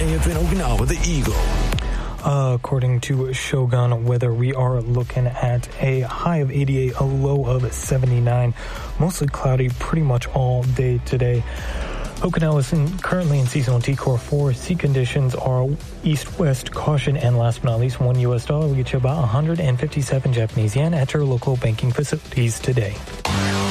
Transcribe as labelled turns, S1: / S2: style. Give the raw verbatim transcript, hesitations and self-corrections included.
S1: twentieth in Okinawa, the Eagle.
S2: Uh, according to Shogun Weather, we are looking at a high of eighty-eight, a low of seventy-nine. Mostly cloudy pretty much all day today. Okinawa is in, currently in seasonal T-Core four. Sea conditions are east-west caution. And last but not least, one U S dollar will get you about one hundred fifty-seven Japanese yen at your local banking facilities today.